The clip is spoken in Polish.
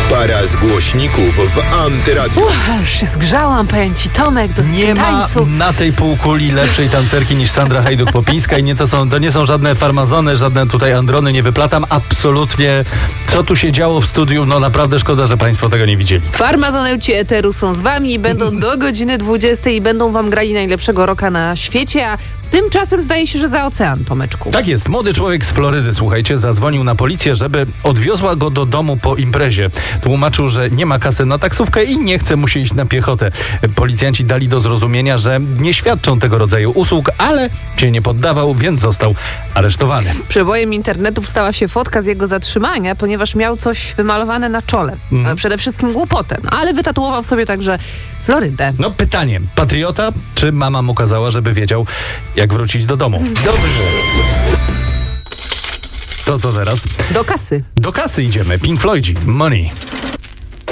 Para z głośników w Antyradiu. Już się zgrzałam, powiem ci, Tomek, do Nie tańcu. ma na tej półkuli lepszej tancerki niż Sandra Hajduk-Popińska i to nie są żadne farmazony, żadne tutaj androny, nie wyplatam. Absolutnie, co tu się działo w studiu, no naprawdę szkoda, że państwo tego nie widzieli. Farmazoneuci Eteru są z wami i będą do godziny 20 i będą wam grali najlepszego rocka na świecie, a tymczasem zdaje się, że za ocean, Tomeczku. Tak jest, młody człowiek z Florydy, słuchajcie, zadzwonił na policję, żeby odwiozła go do domu po imprezie. Tłumaczył, że nie ma kasy na taksówkę i nie chce mu się iść na piechotę. Policjanci dali do zrozumienia, że nie świadczą tego rodzaju usług, ale się nie poddawał, więc został aresztowany. Przebojem internetu stała się fotka z jego zatrzymania, ponieważ miał coś wymalowane na czole. Przede wszystkim głupotę, ale wytatuował sobie także Florydę. No pytanie, patriota, czy mama mu kazała, żeby wiedział, jak wrócić do domu? Dobrze. To co teraz? Do kasy. Do kasy idziemy. Pink Floydzi, Money.